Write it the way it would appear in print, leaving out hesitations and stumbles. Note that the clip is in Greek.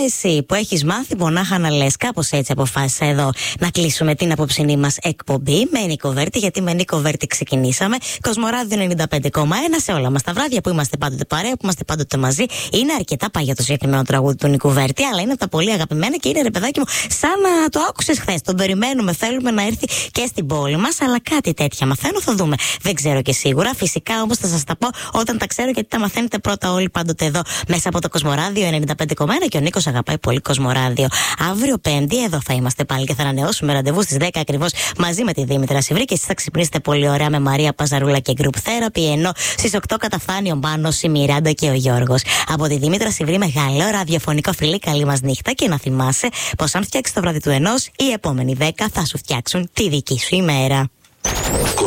εσύ που έχεις μάθει μονάχα να λες. Κάπως έτσι αποφάσισα εδώ να κλείσουμε την απόψινή μας εκπομπή με Νίκο Βέρτη, γιατί με Νίκο Βέρτη ξεκινήσαμε. Κοσμοράδιο 95,1 σε όλα μας τα βράδια που είμαστε πάντοτε παρέα, που είμαστε πάντοτε μαζί. Είναι αρκετά παγιό το συγκεκριμένο τραγούδι του Νίκου Βέρτη, αλλά είναι από τα πολύ αγαπημένα και είναι, ρε παιδάκι μου, σαν να το άκουσες χθες. Τον περιμένουμε, θέλουμε να έρθει και στην πόλη μας, αλλά κάτι τέτοια μαθαίνω, θα δούμε. Δεν ξέρω και σίγουρα. Φυσικά όμως θα σας τα πω όταν τα ξέρω, γιατί τα μαθαίνετε πρώτα όλοι πάντοτε εδώ μέσα από το Κοσμοράδιο 95,1 και ο Νίκος αγαπάει πολύ Κοσμοράδιο. Αύριο Πέμπτη εδώ θα είμαστε πάλι και θα ανανεώσουμε ραντεβού στις 10 ακριβώς μαζί με τη Δήμητρα Σιβρή και εσείς θα ξυπνήσετε πολύ ωραία με Μαρία Παζαρούλα και Group Therapy, ενώ στις 8 καταφθάνει ο Μάνος, η Μιράντα και ο Γιώργος. Από τη Δήμητρα Σιβρή, μεγάλο ραδιοφωνικό φιλί, καλή μας νύχτα και να θυμάσαι πως αν φτιάξεις το βράδυ του ενός, οι επόμενοι 10 θα σου φτιάξουν τη δική σου ημέρα.